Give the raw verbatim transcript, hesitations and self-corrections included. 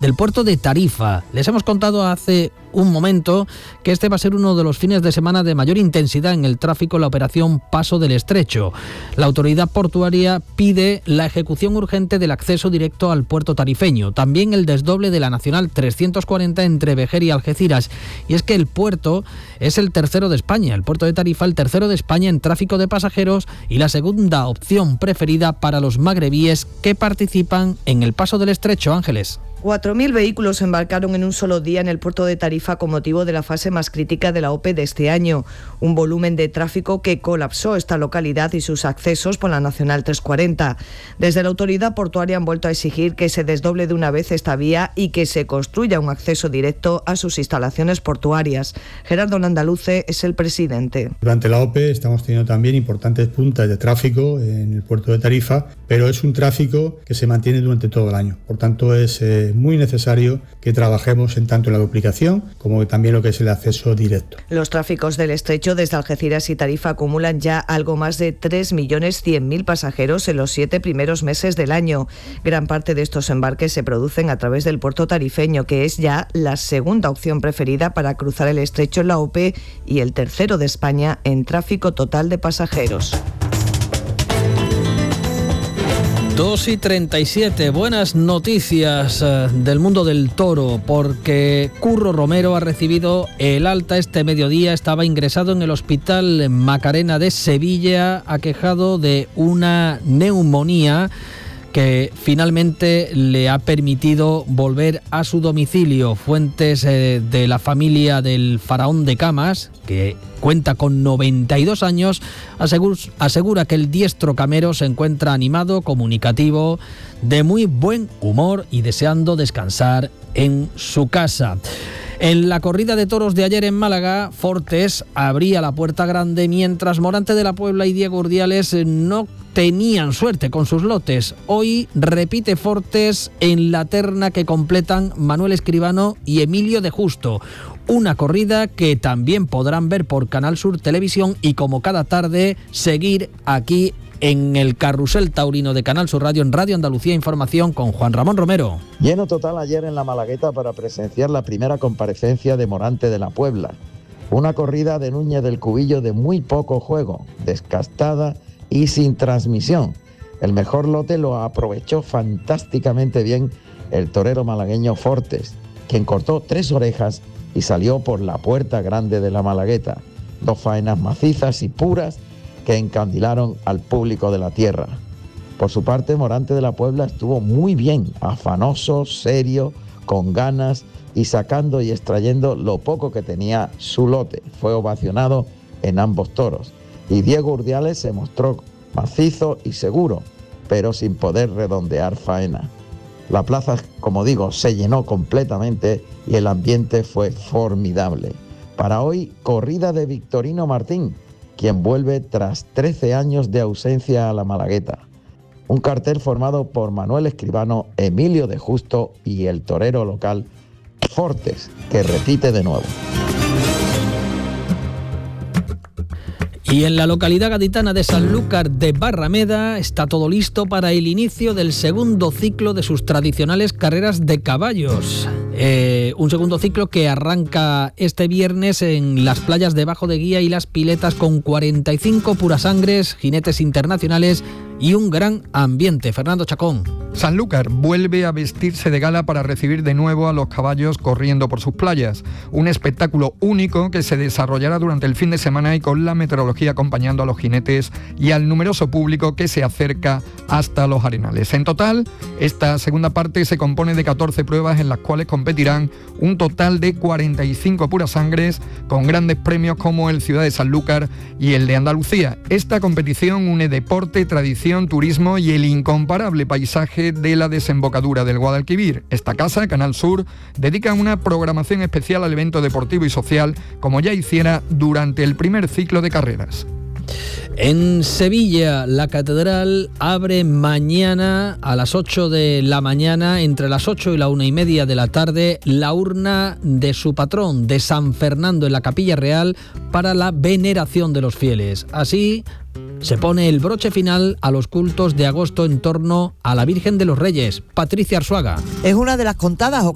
del puerto de Tarifa. Les hemos contado hace un momento que este va a ser uno de los fines de semana de mayor intensidad en el tráfico en la operación Paso del Estrecho. La autoridad portuaria pide la ejecución urgente del acceso directo al puerto tarifeño, también el desdoble de la Nacional trescientos cuarenta entre Vejer y Algeciras. Y es que el puerto es el tercero de España, el puerto de Tarifa el tercero de España en tráfico de pasajeros y la segunda opción preferida para los magrebíes que participan en el Paso del Estrecho. Ángeles. cuatro mil vehículos embarcaron en un solo día en el puerto de Tarifa con motivo de la fase más crítica de la O P E de este año. Un volumen de tráfico que colapsó esta localidad y sus accesos por la Nacional trescientos cuarenta. Desde la autoridad portuaria han vuelto a exigir que se desdoble de una vez esta vía y que se construya un acceso directo a sus instalaciones portuarias. Gerardo Landaluce es el presidente. Durante la O P E estamos teniendo también importantes puntas de tráfico en el puerto de Tarifa, pero es un tráfico que se mantiene durante todo el año. Por tanto, es eh, muy necesario que trabajemos en tanto en la duplicación como también lo que es el acceso directo. Los tráficos del estrecho desde Algeciras y Tarifa acumulan ya algo más de tres millones cien mil pasajeros en los siete primeros meses del año. Gran parte de estos embarques se producen a través del puerto tarifeño, que es ya la segunda opción preferida para cruzar el estrecho en la O P E y el tercero de España en tráfico total de pasajeros. dos y treinta y siete, buenas noticias eh, del mundo del toro, porque Curro Romero ha recibido el alta este mediodía. Estaba ingresado en el Hospital Macarena de Sevilla, aquejado de una neumonía que finalmente le ha permitido volver a su domicilio. Fuentes eh, de la familia del faraón de Camas, que cuenta con noventa y dos años, asegur- asegura que el diestro camero se encuentra animado, comunicativo, de muy buen humor y deseando descansar en su casa. En la corrida de toros de ayer en Málaga, Fortes abría la puerta grande, mientras Morante de la Puebla y Diego Urdiales no tenían suerte con sus lotes. Hoy repite Fortes en la terna que completan Manuel Escribano y Emilio de Justo. Una corrida que también podrán ver por Canal Sur Televisión y, como cada tarde, seguir aquí en el Carrusel Taurino de Canal Sur Radio, en Radio Andalucía Información, con Juan Ramón Romero. Lleno total ayer en la Malagueta para presenciar la primera comparecencia de Morante de la Puebla. Una corrida de Núñez del Cubillo de muy poco juego, descastada y sin transmisión. El mejor lote lo aprovechó fantásticamente bien el torero malagueño Fortes, quien cortó tres orejas y salió por la puerta grande de la Malagueta. Dos faenas macizas y puras que encandilaron al público de la tierra. Por su parte, Morante de la Puebla estuvo muy bien, afanoso, serio, con ganas y sacando y extrayendo lo poco que tenía su lote. Fue ovacionado en ambos toros. Y Diego Urdiales se mostró macizo y seguro, pero sin poder redondear faena. La plaza, como digo, se llenó completamente y el ambiente fue formidable. Para hoy, corrida de Victorino Martín, quien vuelve tras trece años de ausencia a la Malagueta. Un cartel formado por Manuel Escribano, Emilio de Justo y el torero local Fortes, que repite de nuevo. Y en la localidad gaditana de Sanlúcar de Barrameda está todo listo para el inicio del segundo ciclo de sus tradicionales carreras de caballos. Eh, un segundo ciclo que arranca este viernes en las playas de Bajo de Guía y Las Piletas, con cuarenta y cinco purasangres, jinetes internacionales y un gran ambiente. Fernando Chacón. Sanlúcar vuelve a vestirse de gala para recibir de nuevo a los caballos corriendo por sus playas. Un espectáculo único que se desarrollará durante el fin de semana y con la meteorología acompañando a los jinetes y al numeroso público que se acerca hasta los arenales. En total, esta segunda parte se compone de catorce pruebas en las cuales competirán un total de cuarenta y cinco purasangres, con grandes premios como el Ciudad de Sanlúcar y el de Andalucía. Esta competición une deporte, tradición, turismo y el incomparable paisaje de la desembocadura del Guadalquivir. Esta casa, Canal Sur, dedica una programación especial al evento deportivo y social, como ya hiciera durante el primer ciclo de carreras. En Sevilla, la catedral abre mañana a las ocho de la mañana, entre las ocho y la una y media de la tarde, la urna de su patrón, de San Fernando, en la Capilla Real, para la veneración de los fieles. Así se pone el broche final a los cultos de agosto en torno a la Virgen de los Reyes. Patricia Arzuaga. Es una de las contadas ocasiones